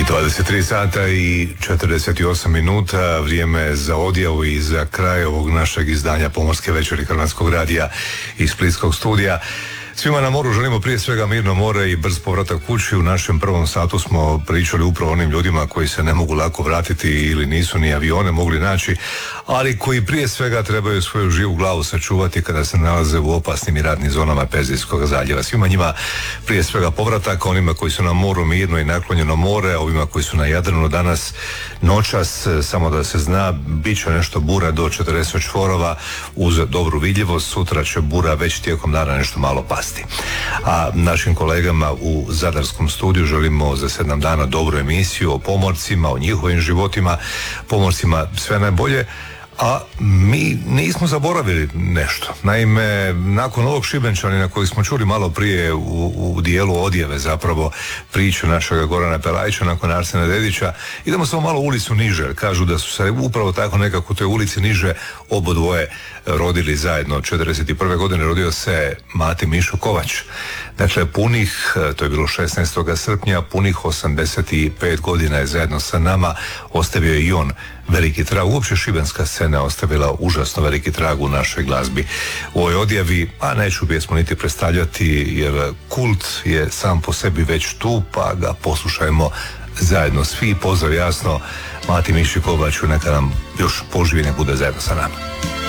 23 sata i 48 minuta, vrijeme za odjavu i za kraj ovog našeg izdanja Pomorske večeri Hrvatskog radija iz splitskog studija. Svima na moru želimo prije svega mirno more i brz povratak kući. U našem prvom satu smo pričali upravo onim ljudima koji se ne mogu lako vratiti ili nisu ni avione mogli naći, ali koji prije svega trebaju svoju živu glavu sačuvati kada se nalaze u opasnim i ratnim zonama Perzijskog zaljeva. Svima njima prije svega povratak, onima koji su na moru mirno i naklonjeno more, ovima koji su na Jadranu danas noćas, samo da se zna, bit će nešto bura do 40 čvorova uz dobru vidljivost. Sutra će bura već tijekom dana nešto malo pasti. A našim kolegama u Zadarskom studiju želimo za 7 dana dobru emisiju o pomorcima, o njihovim životima, pomorcima sve najbolje. A mi nismo zaboravili nešto. Naime, nakon ovog Šibenčanina koji smo čuli malo prije u dijelu odjave zapravo priče našega Gorana Pelajića nakon Arsena Dedića, idemo samo malo ulicu niže, jer kažu da su se upravo tako nekako u toj ulici niže obodvoje rodili zajedno. 1941. godine rodio se Mate Mišo Kovač. Dakle, punih, to je bilo 16. srpnja, punih 85 godina je zajedno sa nama ostavio i on veliki trag. Uopće šibenska scena ostavila užasno veliki trag u našoj glazbi. U ovoj odjavi, a neću pjesmu niti predstavljati jer kult je sam po sebi već tu, pa ga poslušajmo zajedno svi. Pozdrav jasno Mati Miši Kovaču, neka nam još poživi, ne bude zajedno sa nama.